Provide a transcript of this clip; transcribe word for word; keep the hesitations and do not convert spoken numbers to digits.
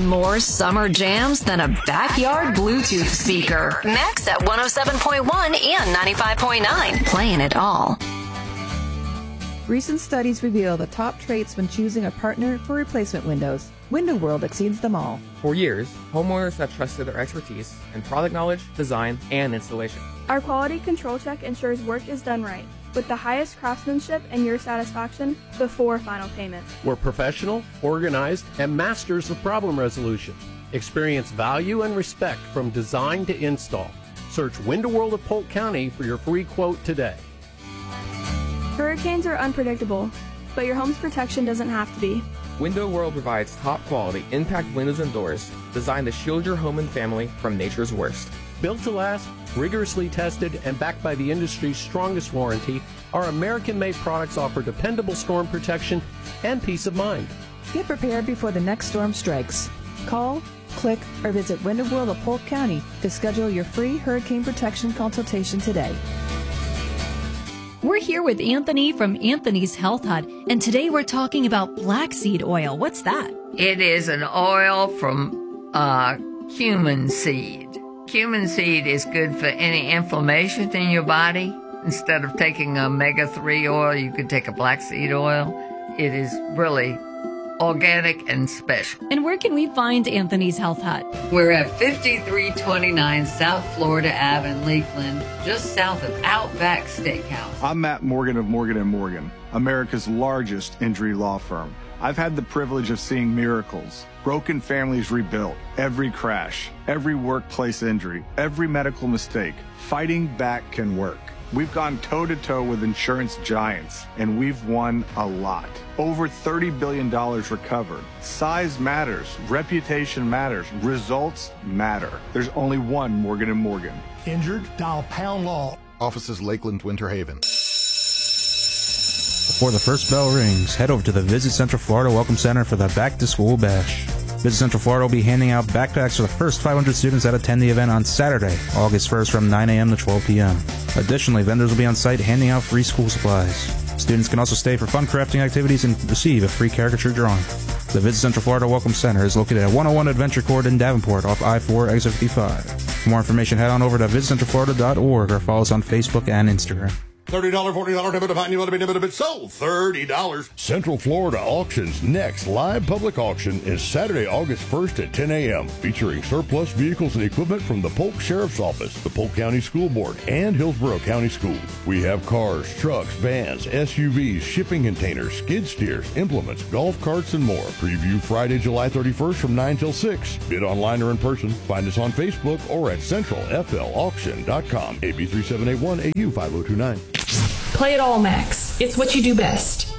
More summer jams than a backyard Bluetooth speaker. Max at one oh seven point one and ninety-five point nine. Playing it all. Recent studies reveal the top traits when choosing a partner for replacement windows. Window World exceeds them all. For years, homeowners have trusted their expertise in product knowledge, design, and installation. Our quality control check ensures work is done right, with the highest craftsmanship and your satisfaction before final payment. We're professional, organized, and masters of problem resolution. Experience value and respect from design to install. Search Window World of Polk County for your free quote today. Hurricanes are unpredictable, but your home's protection doesn't have to be. Window World provides top quality impact windows and doors designed to shield your home and family from nature's worst. Built to last, rigorously tested, and backed by the industry's strongest warranty, our American-made products offer dependable storm protection and peace of mind. Get prepared before the next storm strikes. Call, click, or visit Window World of Polk County to schedule your free hurricane protection consultation today. We're here with Anthony from Anthony's Health Hut, and today we're talking about black seed oil. What's that? It is an oil from uh, cumin seed. Cumin seed is good for any inflammation in your body. Instead of taking omega three oil, you could take a black seed oil. It is really organic and special. And where can we find Anthony's Health Hut? We're at fifty-three twenty-nine South Florida Ave in Lakeland, just south of Outback Steakhouse. I'm Matt Morgan of Morgan and Morgan, America's largest injury law firm. I've had the privilege of seeing miracles, broken families rebuilt, every crash, every workplace injury, every medical mistake. Fighting back can work. We've gone toe-to-toe with insurance giants, and we've won a lot. Over thirty billion dollars recovered. Size matters. Reputation matters. Results matter. There's only one Morgan and Morgan. Injured? Dial Pound Law. Offices Lakeland, Winter Haven. Before the first bell rings, head over to the Visit Central Florida Welcome Center for the Back to School Bash. Visit Central Florida will be handing out backpacks for the first five hundred students that attend the event on Saturday, August first from nine a.m. to twelve p.m. Additionally, vendors will be on site handing out free school supplies. Students can also stay for fun crafting activities and receive a free caricature drawing. The Visit Central Florida Welcome Center is located at one oh one Adventure Court in Davenport off I four exit fifty-five. For more information, head on over to visit central florida dot org or follow us on Facebook and Instagram. thirty dollars, forty dollars, debit amount, you want to be debit, debit, so thirty dollars. Central Florida Auction's next live public auction is Saturday, August first at ten a.m., featuring surplus vehicles and equipment from the Polk Sheriff's Office, the Polk County School Board, and Hillsborough County Schools. We have cars, trucks, vans, S U Vs, shipping containers, skid steers, implements, golf carts, and more. Preview Friday, July thirty-first from nine till six. Bid online or in person. Find us on Facebook or at central f l auction dot com. A B three seven eight one, A U five oh two nine. Play it all, Max. It's what you do best.